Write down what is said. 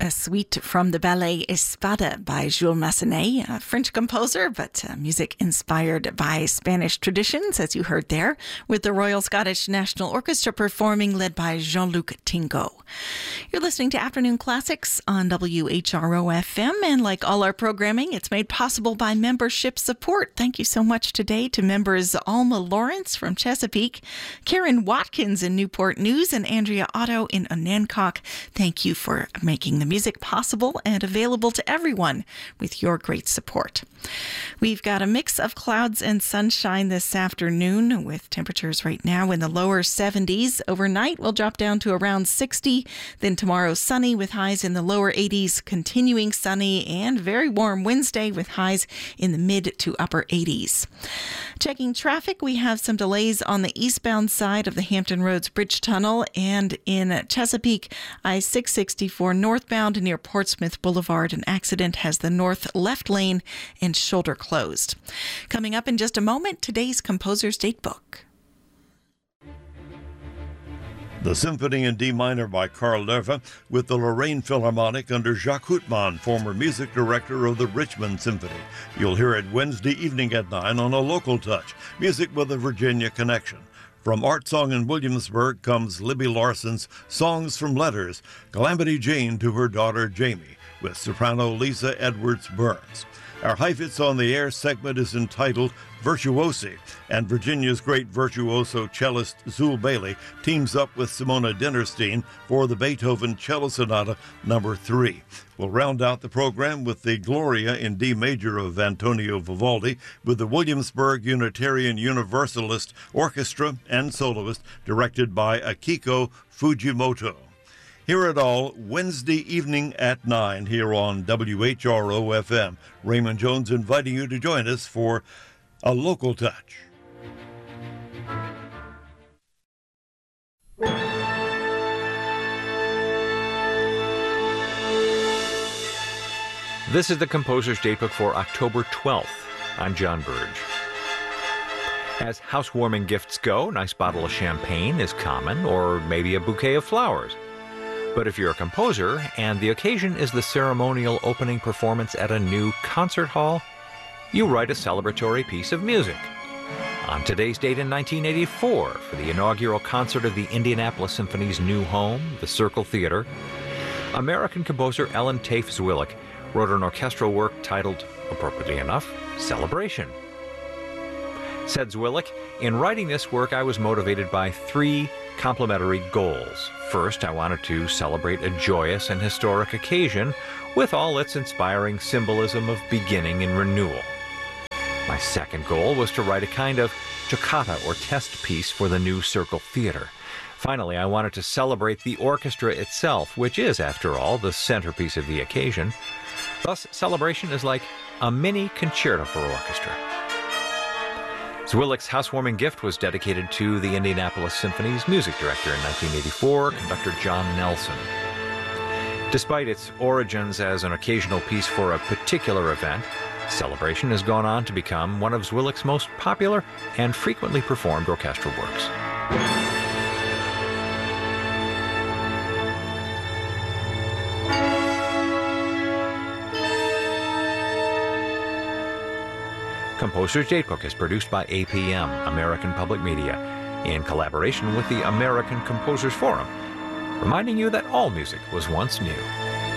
a suite from the ballet Espada by Jules Massenet, a French composer, but music inspired by Spanish traditions, as you heard there, with the Royal Scottish National Orchestra performing, led by Jean-Luc Tingo. You're listening to Afternoon Classics on WHRO-FM, and like all our programming, it's made possible by membership support. Thank you so much today to members Alma Lawrence from Chesapeake, Karen Watkins in Newport News, and Andrea Otto in Onancock. Thank you for making the music possible and available to everyone with your great support. We've got a mix of clouds and sunshine this afternoon, with temperatures right now in the lower 70s. Overnight, we'll drop down to around 60. Then tomorrow, sunny with highs in the lower 80s, continuing sunny and very warm Wednesday with highs in the mid to upper 80s. Checking traffic, we have some delays on the eastbound side of the Hampton Roads Bridge Tunnel and in Chesapeake, I-664 northbound near Portsmouth Boulevard. An accident has the north left lane and shoulder closed. Coming up in just a moment, today's Composer's Datebook. The Symphony in D minor by Carl Lerva with the Lorraine Philharmonic under Jacques Houtman, former music director of the Richmond Symphony. You'll hear it Wednesday evening at 9 on A Local Touch, music with a Virginia connection. From Art Song in Williamsburg comes Libby Larson's Songs from Letters, Calamity Jane to her daughter Jamie, with soprano Lisa Edwards-Burns. Our Heifetz on the Air segment is entitled Virtuosi, and Virginia's great virtuoso cellist Zul Bailey teams up with Simona Dinnerstein for the Beethoven Cello Sonata No. 3. We'll round out the program with the Gloria in D major of Antonio Vivaldi with the Williamsburg Unitarian Universalist Orchestra and soloist, directed by Akiko Fujimoto. Hear it all Wednesday evening at 9 here on WHRO-FM. Raymond Jones inviting you to join us for A Local Touch. This is the Composer's Datebook for October 12th. I'm John Burge. As housewarming gifts go, a nice bottle of champagne is common, or maybe a bouquet of flowers. But if you're a composer and the occasion is the ceremonial opening performance at a new concert hall, you write a celebratory piece of music. On today's date in 1984, for the inaugural concert of the Indianapolis Symphony's new home, the Circle Theater, American composer Ellen Tafe Zwillich wrote an orchestral work titled, appropriately enough, Celebration. Said Zwillich, in writing this work I was motivated by three complementary goals. First, I wanted to celebrate a joyous and historic occasion with all its inspiring symbolism of beginning and renewal. My second goal was to write a kind of toccata or test piece for the new Circle Theater. Finally, I wanted to celebrate the orchestra itself, which is, after all, the centerpiece of the occasion. Thus, Celebration is like a mini concerto for orchestra. Zwillich's housewarming gift was dedicated to the Indianapolis Symphony's music director in 1984, conductor John Nelson. Despite its origins as an occasional piece for a particular event, Celebration has gone on to become one of Zwillich's most popular and frequently performed orchestral works. Composer's Datebook is produced by APM, American Public Media, in collaboration with the American Composers Forum, reminding you that all music was once new.